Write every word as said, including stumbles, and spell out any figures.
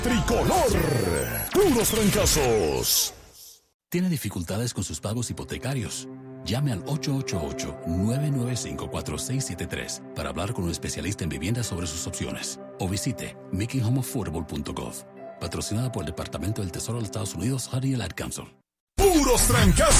Tricolor. Puros trancazos. ¿Tiene dificultades con sus pagos hipotecarios? Llame al ocho ocho ocho, nueve nueve cinco, cuatro seis siete tres para hablar con un especialista en vivienda sobre sus opciones. O visite making home affordable punto gov. Patrocinada por el Departamento del Tesoro de los Estados Unidos, Honey y el Ad Council. Puros trancazos.